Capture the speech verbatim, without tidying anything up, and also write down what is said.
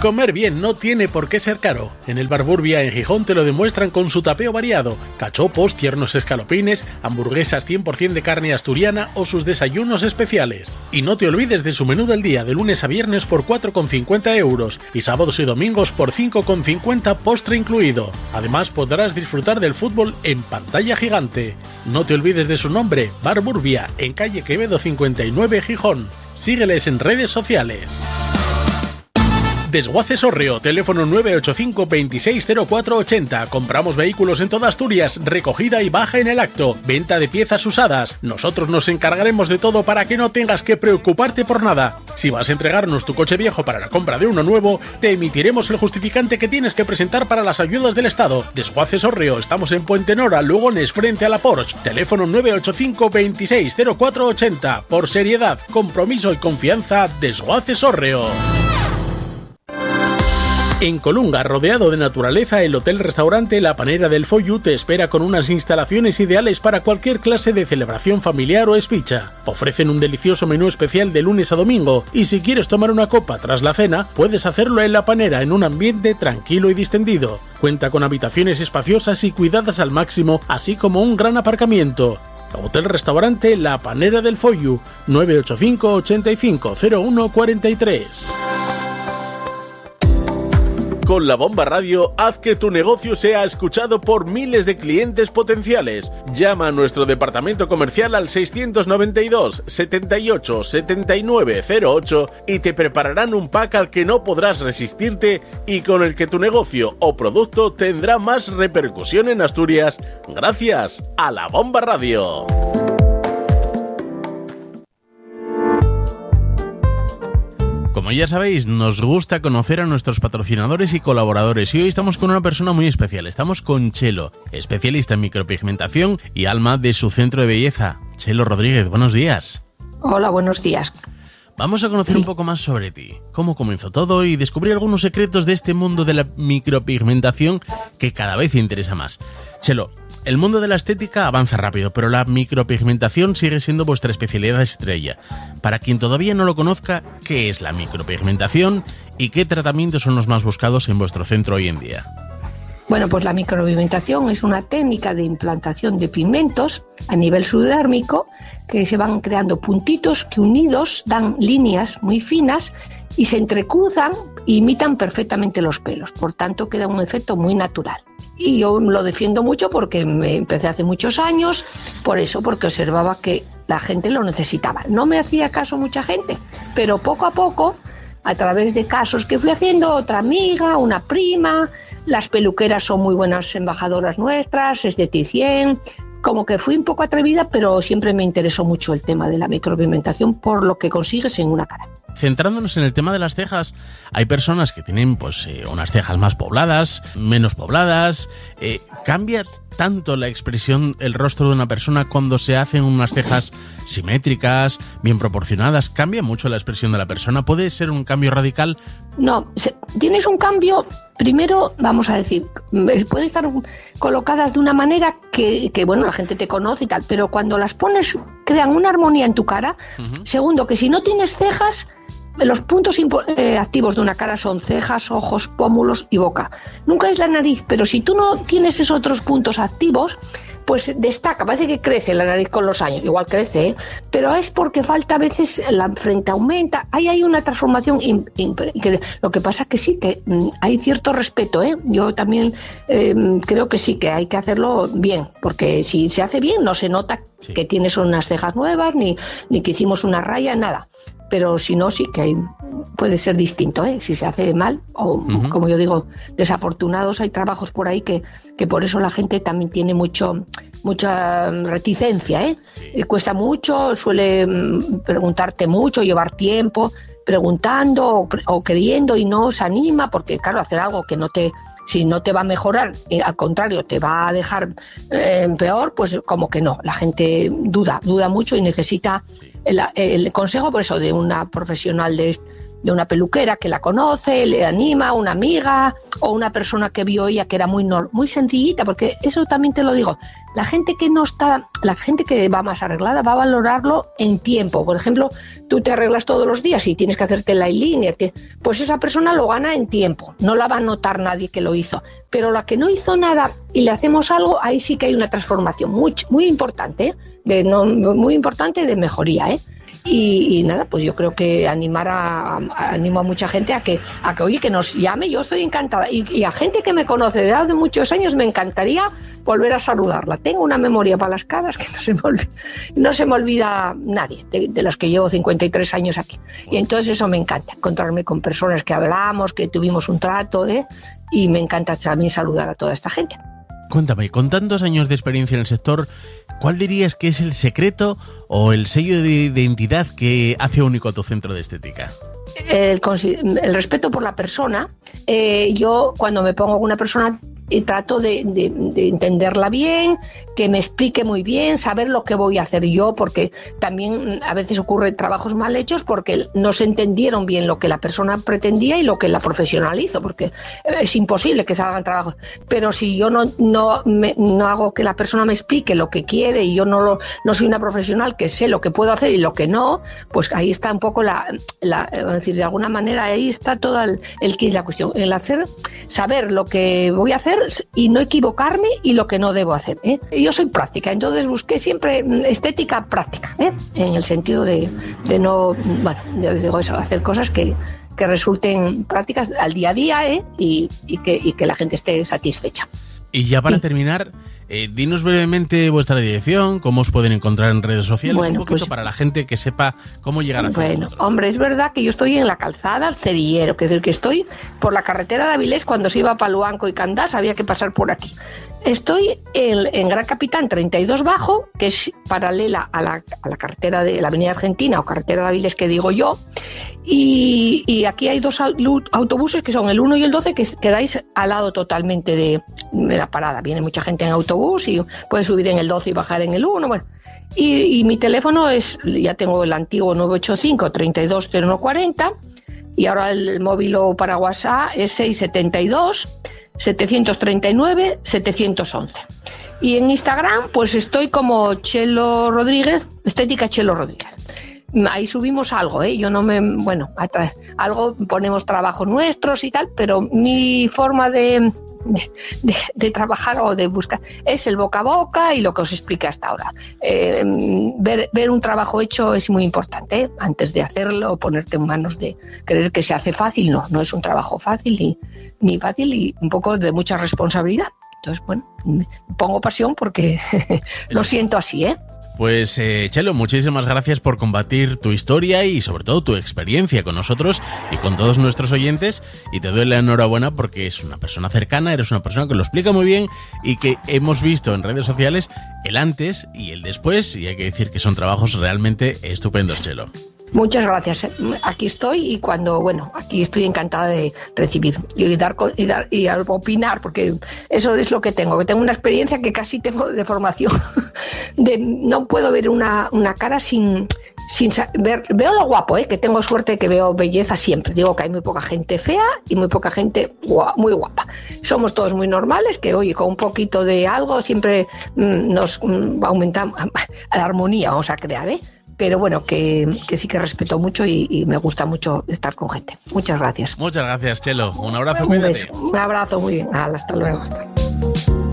Comer bien no tiene por qué ser caro. En el Bar Burbia en Gijón te lo demuestran con su tapeo variado. Cachopos, tiernos escalopines, hamburguesas cien por ciento de carne asturiana o sus desayunos especiales. Y no te olvides de su menú del día, de lunes a viernes por cuatro con cincuenta euros y sábados y domingos por cinco con cincuenta, postre incluido. Además podrás disfrutar del fútbol en pantalla gigante. No te olvides de su nombre, Bar Burbia, en calle Quevedo cincuenta y nueve, Gijón. Sígueles en redes sociales. Desguaces Orreo, teléfono nueve ocho cinco, veintiséis cero cuatro ochenta. Compramos vehículos en toda Asturias, recogida y baja en el acto, venta de piezas usadas. Nosotros nos encargaremos de todo para que no tengas que preocuparte por nada. Si vas a entregarnos tu coche viejo para la compra de uno nuevo, te emitiremos el justificante que tienes que presentar para las ayudas del Estado. Desguaces Orreo, estamos en Puente Nora, Lugones, frente a la Porsche. Teléfono nueve ocho cinco, veintiséis cero cuatro ochenta. Por seriedad, compromiso y confianza, Desguaces Orreo. En Colunga, rodeado de naturaleza, el hotel-restaurante La Panera del Follu te espera con unas instalaciones ideales para cualquier clase de celebración familiar o espicha. Ofrecen un delicioso menú especial de lunes a domingo y si quieres tomar una copa tras la cena, puedes hacerlo en La Panera en un ambiente tranquilo y distendido. Cuenta con habitaciones espaciosas y cuidadas al máximo, así como un gran aparcamiento. Hotel-restaurante La Panera del Follu, nueve ocho cinco, ochenta y cinco, cero uno cuarenta y tres. Con La Bomba Radio, haz que tu negocio sea escuchado por miles de clientes potenciales. Llama a nuestro departamento comercial al seiscientos noventa y dos, setenta y ocho, setenta y nueve cero ocho y te prepararán un pack al que no podrás resistirte y con el que tu negocio o producto tendrá más repercusión en Asturias gracias a La Bomba Radio. Como ya sabéis, nos gusta conocer a nuestros patrocinadores y colaboradores y hoy estamos con una persona muy especial. Estamos con Chelo, especialista en micropigmentación y alma de su centro de belleza. Chelo Rodríguez, buenos días. Hola, buenos días. Vamos a conocer sí. un poco más sobre ti, cómo comenzó todo y descubrir algunos secretos de este mundo de la micropigmentación que cada vez interesa más. Chelo, el mundo de la estética avanza rápido, pero la micropigmentación sigue siendo vuestra especialidad estrella. Para quien todavía no lo conozca, ¿qué es la micropigmentación y qué tratamientos son los más buscados en vuestro centro hoy en día? Bueno, pues la micropigmentación es una técnica de implantación de pigmentos a nivel subdérmico que se van creando puntitos que unidos dan líneas muy finas y se entrecruzan e imitan perfectamente los pelos. Por tanto, queda un efecto muy natural. Y yo lo defiendo mucho porque me empecé hace muchos años, por eso, porque observaba que la gente lo necesitaba. No me hacía caso mucha gente, pero poco a poco, a través de casos que fui haciendo, otra amiga, una prima, las peluqueras son muy buenas embajadoras nuestras, esteticien, como que fui un poco atrevida, pero siempre me interesó mucho el tema de la micropigmentación por lo que consigues en una cara. Centrándonos en el tema de las cejas, hay personas que tienen pues eh, unas cejas más pobladas, menos pobladas. Eh, ¿Cambia tanto la expresión, el rostro de una persona cuando se hacen unas cejas simétricas, bien proporcionadas? ¿Cambia mucho la expresión de la persona? ¿Puede ser un cambio radical? No, se, tienes un cambio, primero, vamos a decir, puede estar colocadas de una manera que, que, bueno, la gente te conoce y tal, pero cuando las pones, crean una armonía en tu cara. Uh-huh. Segundo, que si no tienes cejas, los puntos impo- eh, activos de una cara son cejas, ojos, pómulos y boca. Nunca es la nariz, pero si tú no tienes esos otros puntos activos, pues destaca, parece que crece la nariz con los años, igual crece, ¿eh? Pero es porque falta a veces la frente aumenta, ahí hay una transformación imp- imp- lo que pasa es que sí, que mm, hay cierto respeto, ¿eh? Yo también eh, creo que sí, que hay que hacerlo bien, porque si se hace bien no se nota sí. que tienes unas cejas nuevas, ni, ni que hicimos una raya, nada. Pero si no, sí que hay, puede ser distinto, ¿eh? Si se hace mal o, uh-huh. como yo digo, desafortunados, hay trabajos por ahí que, que por eso la gente también tiene mucho mucha reticencia, ¿eh? Sí. Cuesta mucho, suele preguntarte mucho, llevar tiempo preguntando o, o queriendo y no se anima porque, claro, hacer algo que no te... Si no te va a mejorar, eh, al contrario, te va a dejar eh, peor, pues como que no. La gente duda, duda mucho y necesita el, el consejo, por eso, de una profesional de, de una peluquera que la conoce, le anima, una amiga o una persona que vio ella que era muy, muy sencillita, porque eso también te lo digo, la gente que no está, la gente que va más arreglada va a valorarlo en tiempo. Por ejemplo, tú te arreglas todos los días y tienes que hacerte el eyeliner, pues esa persona lo gana en tiempo, no la va a notar nadie que lo hizo. Pero la que no hizo nada y le hacemos algo, ahí sí que hay una transformación muy, muy importante, ¿eh? de, no, muy importante de mejoría, ¿eh? Y, y nada, pues yo creo que animar a, a animo a mucha gente a que, a que oye, que nos llame. Yo estoy encantada, y, y a gente que me conoce de hace muchos años me encantaría volver a saludarla. Tengo una memoria para las caras que no se me olvida, no se me olvida nadie de, de los que llevo cincuenta y tres años aquí, y entonces eso me encanta, encontrarme con personas que hablamos, que tuvimos un trato, ¿eh? Y me encanta también saludar a toda esta gente. Cuéntame, con tantos años de experiencia en el sector, ¿cuál dirías que es el secreto o el sello de identidad que hace único a tu centro de estética? El, el respeto por la persona. Eh, yo cuando me pongo con una persona y trato de, de, de entenderla bien, que me explique muy bien, saber lo que voy a hacer yo, porque también a veces ocurre trabajos mal hechos porque no se entendieron bien lo que la persona pretendía y lo que la profesional hizo, porque es imposible que salgan trabajos. Pero si yo no no, me, no hago que la persona me explique lo que quiere y yo no lo, no soy una profesional que sé lo que puedo hacer y lo que no, pues ahí está un poco la, la es decir, de alguna manera ahí está todo el, el kit, la cuestión, el hacer, saber lo que voy a hacer y no equivocarme y lo que no debo hacer, ¿eh? Yo soy práctica, entonces busqué siempre estética práctica, ¿eh? En el sentido de, de no, bueno, digo eso, hacer cosas que, que resulten prácticas al día a día, ¿eh? y, y, que, y que la gente esté satisfecha. Y ya para sí. terminar, eh, dinos brevemente vuestra dirección, cómo os pueden encontrar en redes sociales, bueno, un poquito pues, para la gente que sepa cómo llegar a Bueno, vosotros. Hombre, es verdad que yo estoy en la calzada Cerillero, que es decir, que estoy por la carretera de Avilés. Cuando se iba a Paluanco y Candás había que pasar por aquí. Estoy en, en Gran Capitán treinta y dos Bajo, que es paralela a la, a la carretera de la Avenida Argentina o carretera de Avilés que digo yo, y, y aquí hay dos autobuses que son el uno y el doce, que quedáis al lado totalmente de, de la parada. Viene mucha gente en autobús y puedes subir en el doce y bajar en el uno, bueno. Y, y mi teléfono es, ya tengo el antiguo nueve ocho cinco, treinta y dos cero uno cuarenta, y ahora el móvil para WhatsApp es seis setenta y dos, setecientos treinta y nueve, setecientos once. Y en Instagram pues estoy como Chelo Rodríguez, Estética Chelo Rodríguez. Ahí subimos algo, ¿eh? Yo no me, bueno, algo ponemos trabajos nuestros y tal, pero mi forma de, de, de, de trabajar o de buscar es el boca a boca y lo que os expliqué hasta ahora. Eh, ver, ver un trabajo hecho es muy importante, ¿eh? Antes de hacerlo, ponerte en manos de creer que se hace fácil, no, no es un trabajo fácil ni, ni fácil y un poco de mucha responsabilidad. Entonces, bueno, pongo pasión porque lo siento así, ¿eh? Pues eh, Chelo, muchísimas gracias por compartir tu historia y sobre todo tu experiencia con nosotros y con todos nuestros oyentes, y te doy la enhorabuena porque es una persona cercana, eres una persona que lo explica muy bien y que hemos visto en redes sociales el antes y el después, y hay que decir que son trabajos realmente estupendos, Chelo. Muchas gracias. Aquí estoy y cuando, bueno, aquí estoy encantada de recibir y dar y dar y opinar, porque eso es lo que tengo, que tengo una experiencia que casi tengo de formación. De, no puedo ver una, una cara sin, sin ver, veo lo guapo, ¿eh? Que tengo suerte que veo belleza siempre. Digo que hay muy poca gente fea y muy poca gente guapa, muy guapa. Somos todos muy normales, que oye, con un poquito de algo siempre mmm, nos mmm, aumentamos la armonía, vamos a crear, ¿eh? Pero bueno, que, que sí que respeto mucho y, y me gusta mucho estar con gente. Muchas gracias. Muchas gracias, Chelo. Un abrazo, un cuídate. Beso. Un abrazo, muy bien. Hasta luego. Hasta.